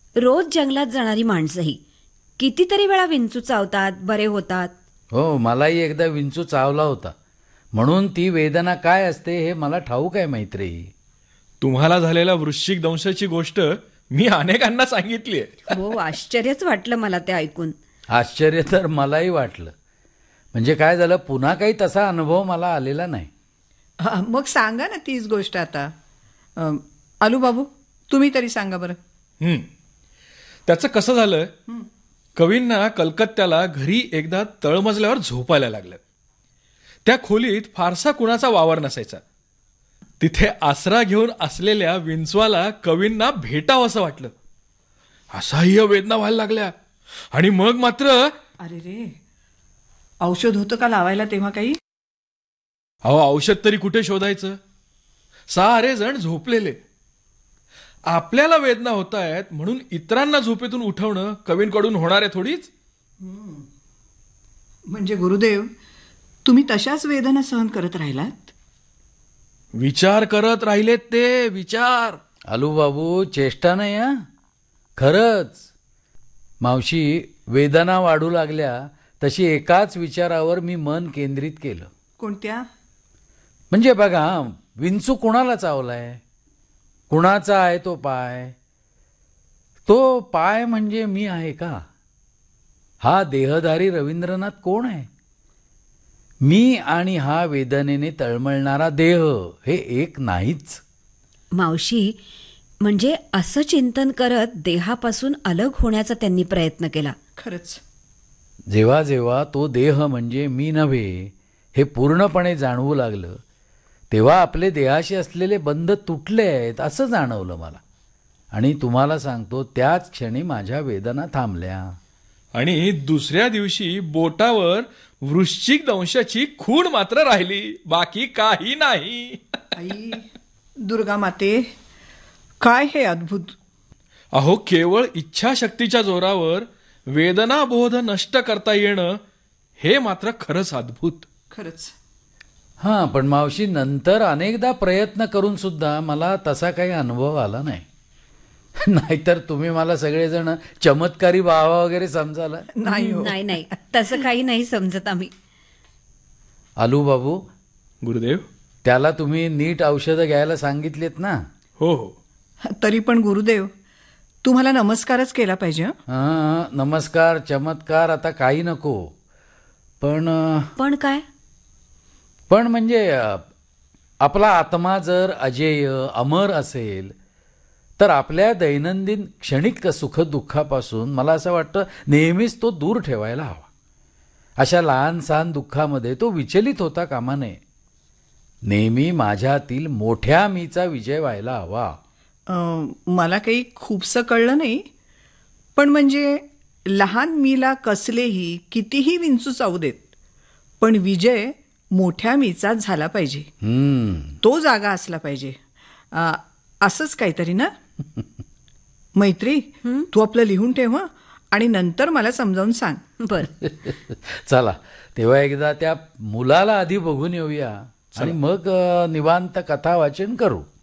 रोज जंगलात जाणारी माणसंही कितीतरी वेळा विंचू चावतात, बरे होतात. हो, मलाही एकदा विंचू चावला होता. म्हणून ती वेदना काय असते हे मला ठाऊक आहे मैत्री. तुम्हाला झालेल्या वृश्चिक दंशाची गोष्ट मी अनेकांना सांगितली आहे. हो, आश्चर्यच वाटलं मला ते ऐकून. आश्चर्य तर मलाही वाटलं. म्हणजे काय झालं, पुन्हा काही तसा अनुभव मला आलेला नाही. मग सांगा ना तीच गोष्ट आता. आलूबाबू, तुम्ही तरी सांगा बरं. त्याचं कसं झालं, कवींना कलकत्त्याला घरी एकदा तळमजल्यावर झोपायला लागलं. त्या खोलीत फारसा कुणाचा वावर नसायचा. तिथे आसरा घेऊन असलेल्या विंचवाला कवींना भेटावंसं वाटलं. असह्य वेदना व्हायला लागल्या. आणि मग मात्र अरे रे, औषध होतं का लावायला तेव्हा काही? औषध तरी कुठे शोधायचं. सारे जण झोपलेले. आपल्याला वेदना होत आहेत म्हणून इतरांना झोपेतून उठवणं कवींकडून होणार आहे थोडीच. म्हणजे गुरुदेव, तुम्ही तशाच वेदना सहन करत राहिलात? विचार करत राहिलेत ते विचार. आलूबाबू, चेष्टा नाही हा, खरंच. मावशी, वेदना वाढू लागल्या तशी एकाच विचारावर मी मन केंद्रित केलं. कोणत्या? म्हणजे बघा, विंचू कुणाला चावलाय, कुणाचा आहे तो पाय? तो पाय म्हणजे मी आहे का? हा देहधारी रवींद्रनाथ कोण आहे? मी आणि हा वेदनेने तळमळणारा देह हे एक नाहीच. मावशी, म्हणजे असं चिंतन करत देहापासून अलग होण्याचा त्यांनी प्रयत्न केला. खरंच. जेव्हा जेव्हा तो देह म्हणजे मी नव्हे हे पूर्णपणे जाणवू लागलं, तेव्हा आपले देहाशी असलेले बंध तुटले आहेत असं जाणवलं मला. आणि तुम्हाला सांगतो, त्याच क्षणी माझ्या वेदना थांबल्या. आणि दुसऱ्या दिवशी बोटावर वृश्चिक दंशाची खूण मात्र राहिली, बाकी काही नाही. आई दुर्गा माते, काय हे अद्भुत. अहो, केवळ इच्छाशक्तीच्या जोरावर वेदना बोध नष्ट करता येणं हे मात्र खरंच अद्भुत. खरंच. हां, पण मावशी, नंतर अनेकदा प्रयत्न करून सुद्धा मला तसा काही अनुभव आला नाही. नाहीतर तुम्ही मला सगळेजण चमत्कारी बाबा वगैरे समजाल. नाही नाही, तसं काही नाही समजत आम्ही. आलूबाबू, गुरुदेव, त्याला तुम्ही नीट औषधं घ्यायला सांगितलेत ना? हो हो. तरी पण गुरुदेव, तुम्हाला नमस्कारच केला पाहिजे. हां, नमस्कार चमत्कार आता काही नको. पण काय? पण म्हणजे आपला आत्मा जर अजेय अमर असेल तर आपल्या दैनंदिन क्षणिक सुखदुःखापासून मला असं वाटतं नेहमीच तो दूर ठेवायला हवा. अशा लहान सहान दुःखामध्ये तो विचलित होता कामा नये. नेहमी माझ्यातील मोठ्या मीचा विजय व्हायला हवा. मला काही खूपसं कळलं नाही, पण म्हणजे लहान मीला कसलेही कितीही विंचू चावू देत, पण विजय मोठ्या मीचा झाला पाहिजे. तो जागा असला पाहिजे, असंच काहीतरी ना? मैत्री, तू आपलं लिहून ठेव आणि नंतर मला समजावून सांग. बरं. चला, तेव्हा एकदा त्या मुलाला आधी बघून येऊया आणि मग निवांत कथा वाचन करू.